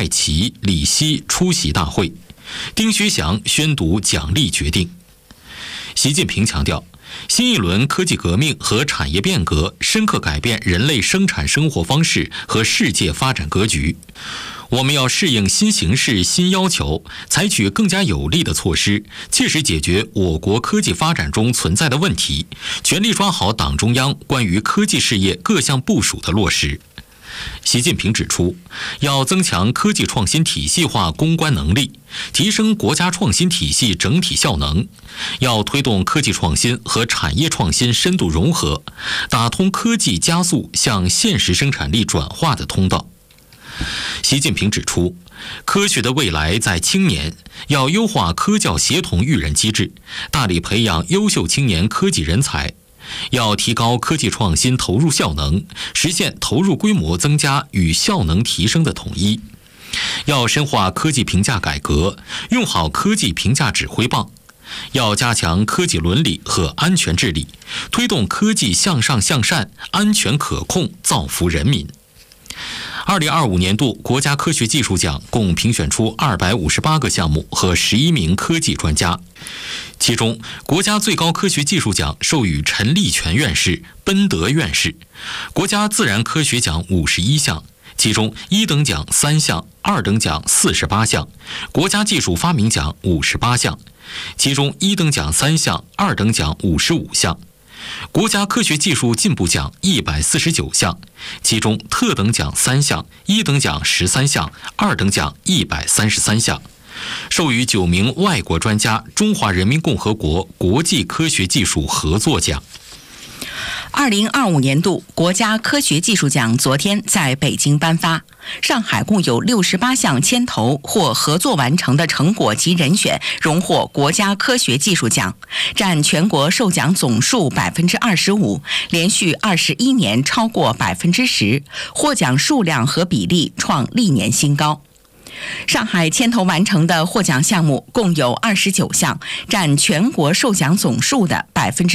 赖奇、李希出席大会，丁薛祥宣读奖励决定。习近平强调，新一轮科技革命和产业变革深刻改变人类生产生活方式和世界发展格局。我们要适应新形势、新要求，采取更加有力的措施，切实解决我国科技发展中存在的问题，全力抓好党中央关于科技事业各项部署的落实。习近平指出，要增强科技创新体系化攻关能力，提升国家创新体系整体效能，要推动科技创新和产业创新深度融合，打通科技加速向现实生产力转化的通道。习近平指出，科学的未来在青年，要优化科教协同育人机制，大力培养优秀青年科技人才，要提高科技创新投入效能，实现投入规模增加与效能提升的统一。要深化科技评价改革，用好科技评价指挥棒，要加强科技伦理和安全治理，推动科技向上向善、安全可控，造福人民。2025年度国家科学技术奖共评选出258个项目和11名科技专家，其中国家最高科学技术奖授予陈立全院士、奔德院士，国家自然科学奖51项，其中1等奖3项，2等奖48项，国家技术发明奖58项，其中1等奖3项，2等奖55项。国家科学技术进步奖149项，其中特等奖3项，1等奖13项，2等奖133项，授予9名外国专家中华人民共和国国际科学技术合作奖。 2025年度国家科学技术奖昨天在北京颁发，上海共有68项牵头或合作完成的成果及人选荣获国家科学技术奖，占全国受奖总数25%，连续21年超过10%，获奖数量和比例创历年新高。上海牵头完成的获奖项目共有29项，占全国受奖总数的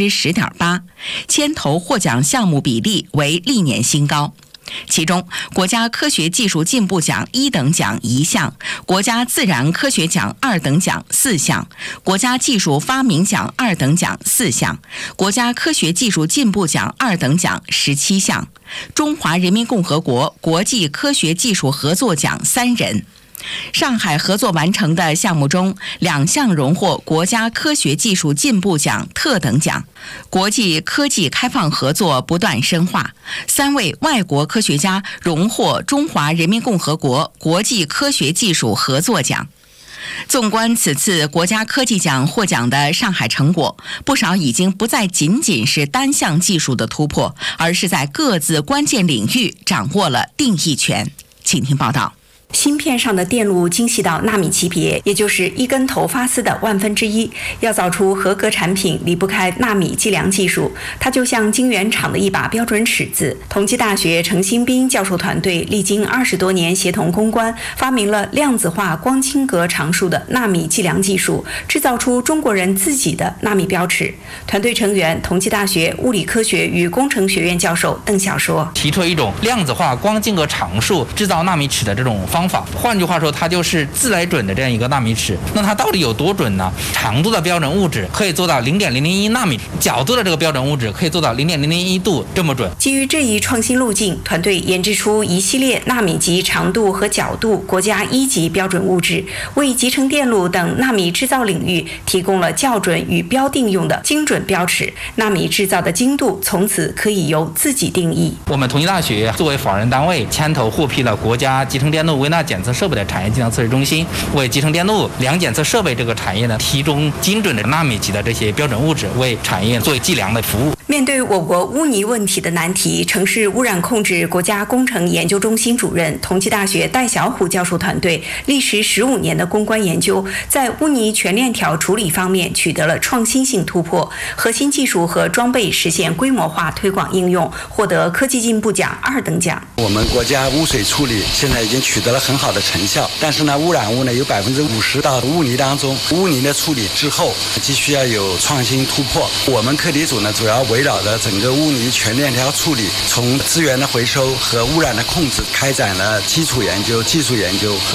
10.8%，牵头获奖项目比例为历年新高。其中，国家科学技术进步奖1等奖1项，国家自然科学奖2等奖4项，国家技术发明奖2等奖4项，国家科学技术进步奖2等奖17项，中华人民共和国国际科学技术合作奖3人。上海合作完成的项目中，2项荣获国家科学技术进步奖特等奖，国际科技开放合作不断深化，3位外国科学家荣获中华人民共和国国际科学技术合作奖。纵观此次国家科技奖获奖的上海成果，不少已经不再仅仅是单项技术的突破，而是在各自关键领域掌握了定义权。请听报道。 芯片上的电路精细到纳米级别，也就是一根头发丝的1/1000，要造出合格产品离不开纳米计量技术，它就像晶圆厂的一把标准尺子。同济大学程新斌教授团队历经20多年协同攻关，发明了量子化光晶格常数的纳米计量技术，制造出中国人自己的纳米标尺。团队成员同济大学物理科学与工程学院教授邓晓说， 提出了一种量子化光晶格常数制造纳米尺的这种方法，换句话说，它就是自来准的这样一个纳米尺。那它到底有多准呢？长度的标准物质可以做到0.001纳米，角度的这个标准物质可以做到0.001度这么准。 基于这一创新路径，团队研制出一系列纳米级长度和角度国家1级标准物质，为集成电路等纳米制造领域提供了校准与标定用的精准标尺。纳米制造的精度从此可以由自己定义。 我们同济大学作为法人单位，牵头获批了国家集成电路微纳检测设备的产业计量测试中心，为集成电路量检测设备这个产业呢提供精准的纳米级的这些标准物质，为产业做计量的服务。 面对我国污泥问题的难题，城市污染控制国家工程研究中心主任、同济大学戴小虎教授团队历时15年的攻关研究，在污泥全链条处理方面取得了创新性突破，核心技术和装备实现规模化推广应用，获得科技进步奖2等奖。 我们国家污水处理现在已经取得了很好的成效，但是呢，污染物呢有50%到污泥当中，污泥的处理之后，继续要有创新突破。我们课题组呢，主要围绕着整个污泥全链条处理，从资源的回收和污染的控制，开展了基础研究、技术研究和